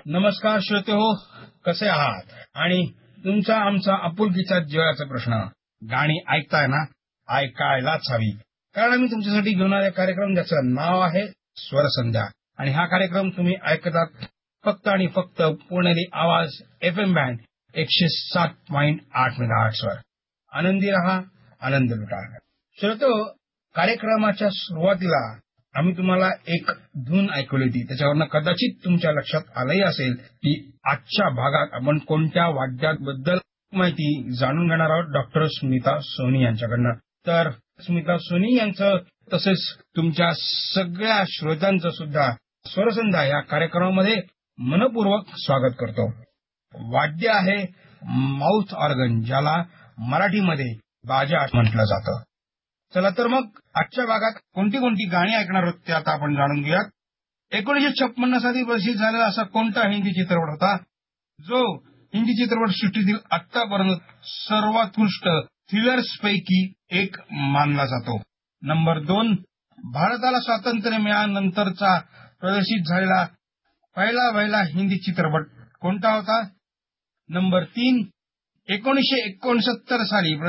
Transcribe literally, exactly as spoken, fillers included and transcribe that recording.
नमस्कार श्रोते हो, कसे आहात? आणि तुमचा आमचा आपुलकीचा जिव्हाळ्याचा प्रश्न, गाणी ऐकताय ना? ऐकायलाच हवी. कारण आम्ही तुमच्यासाठी घेऊन आले कार्यक्रम ज्याचं नाव आहे स्वरसंध्या. आणि हा कार्यक्रम तुम्ही ऐकतात फक्त आणि फक्त पुणेरी आवाज एफ एम बँड एकशे सात पॉईंट आठ मेगाहर्ट्झवर. आनंदी रहा, आनंद लुटा. श्रोते हो, कार्यक्रमाच्या सुरुवातीला आम्ही तुम्हाला एक धून ऐकवली होती. त्याच्यावरनं कदाचित तुमच्या लक्षात आलंही असेल की आजच्या भागात आपण कोणत्या वाद्याबद्दल माहिती जाणून घेणार आहोत डॉक्टर स्मिता सोनी यांच्याकडनं. तर स्मिता सोनी यांचं तसेच तुमच्या सगळ्या श्रोत्यांचं सुद्धा स्वरसंध्या या कार्यक्रमामध्ये मनपूर्वक स्वागत करतो. वाद्य आहे माउथ ऑर्गन, ज्याला मराठीमध्ये बाजा म्हटलं जातं. चला तर मग आजच्या भागात कोणती कोणती गाणी ऐकणार आहोत ते आता आपण जाणून घेऊयात. एकोणीसशे छप्पन्न साली प्रसिद्ध झालेला असा कोणता हिंदी चित्रपट होता जो हिंदी चित्रपट सृष्टीतील आतापर्यंत सर्वोत्कृष्ट थ्रिलर्स पैकी एक मानला जातो? नंबर दोन, भारताला स्वातंत्र्य मिळाल्यानंतरचा प्रदर्शित झालेला पहिला पहिला हिंदी चित्रपट कोणता होता? नंबर तीन, एकोणीसशे एकोणसत्तर साली